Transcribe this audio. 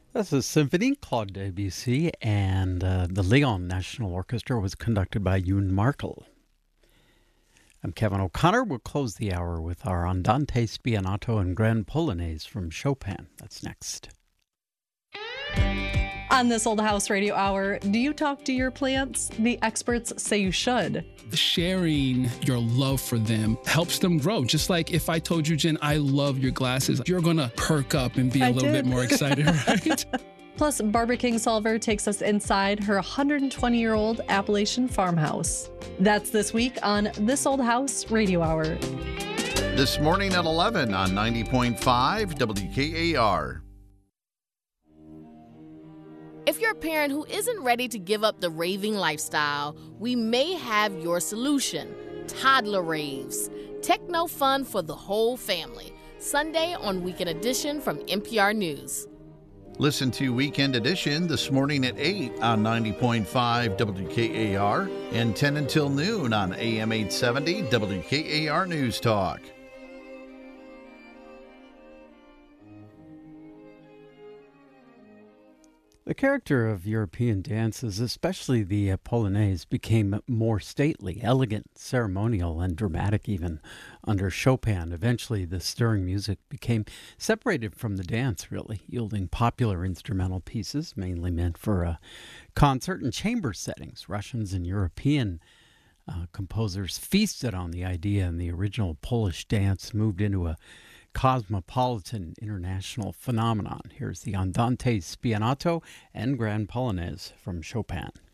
That's a symphony, Claude Debussy, and the Lyon National Orchestra was conducted by Youn Markel. I'm Kevin O'Connor. We'll close the hour with our Andante Spianato and Grand Polonaise from Chopin. That's next. On this Old House Radio Hour, do you talk to your plants? The experts say you should. Sharing your love for them helps them grow. Just like if I told you, Jen, I love your glasses, you're going to perk up and be a little bit more excited, right? Plus, Barbara Kingsolver takes us inside her 120-year-old Appalachian farmhouse. That's this week on This Old House Radio Hour. This morning at 11 on 90.5 WKAR. If you're a parent who isn't ready to give up the raving lifestyle, we may have your solution. Toddler Raves. Techno fun for the whole family. Sunday on Weekend Edition from NPR News. Listen to Weekend Edition this morning at 8 on 90.5 WKAR and 10 until noon on AM 870 WKAR News Talk. The character of European dances, especially the Polonaise, became more stately, elegant, ceremonial, and dramatic even under Chopin. Eventually, the stirring music became separated from the dance, really, yielding popular instrumental pieces, mainly meant for concert and chamber settings. Russians and European composers feasted on the idea, and the original Polish dance moved into a cosmopolitan international phenomenon. Here's the Andante Spianato and Grand Polonaise from Chopin.